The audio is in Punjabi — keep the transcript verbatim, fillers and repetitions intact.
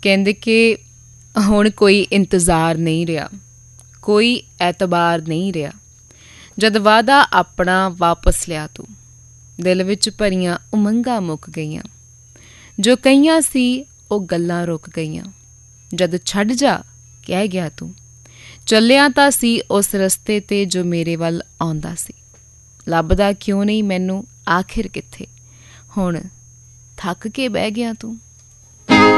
ਕਹਿੰਦੇ ਕਿ ਹੁਣ ਕੋਈ ਇੰਤਜ਼ਾਰ ਨਹੀਂ ਰਿਹਾ, ਕੋਈ ਐਤਬਾਰ ਨਹੀਂ ਰਿਹਾ, ਜਦ ਵਾਅਦਾ ਆਪਣਾ ਵਾਪਸ ਲਿਆ ਤੂੰ, ਦਿਲ ਵਿੱਚ ਭਰੀਆਂ ਉਮੰਗਾਂ ਮੁੱਕ ਗਈਆਂ, ਜੋ ਕਹੀਆਂ ਸੀ ਉਹ ਗੱਲਾਂ ਰੁਕ ਗਈਆਂ, ਜਦ ਛੱਡ ਜਾ ਕਹਿ ਗਿਆ ਤੂੰ, ਚੱਲਿਆ ਤਾਂ ਸੀ ਉਸ ਰਸਤੇ 'ਤੇ ਜੋ ਮੇਰੇ ਵੱਲ ਆਉਂਦਾ ਸੀ, ਲੱਭਦਾ ਕਿਉਂ ਨਹੀਂ ਮੈਨੂੰ ਆਖਿਰ ਕਿੱਥੇ, ਹੁਣ ਥੱਕ ਕੇ ਬਹਿ ਗਿਆ ਤੂੰ।